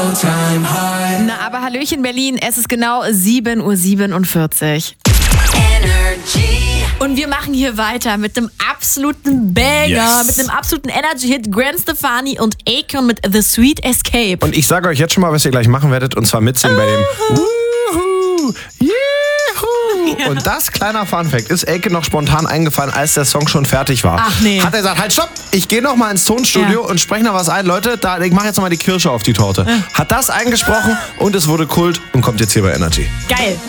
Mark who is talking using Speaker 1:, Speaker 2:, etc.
Speaker 1: Na, aber Hallöchen Berlin, es ist genau 7:47 Uhr. Und wir machen hier weiter mit dem absoluten Banger, mit dem absoluten Energy-Hit Gwen Stefani und Akon mit The Sweet Escape.
Speaker 2: Und ich sage euch jetzt schon mal, was ihr gleich machen werdet, und zwar mitsingen bei dem Wuhu, Juhu. Und das, kleiner Funfact, ist Akon noch spontan eingefallen, als der Song schon fertig war.
Speaker 1: Ach nee.
Speaker 2: Hat er gesagt, halt stopp, ich gehe noch mal ins Tonstudio und spreche noch was ein. Leute, ich mache jetzt noch mal die Kirsche auf die Torte. Hat das eingesprochen und es wurde Kult und kommt jetzt hier bei Energy.
Speaker 1: Geil.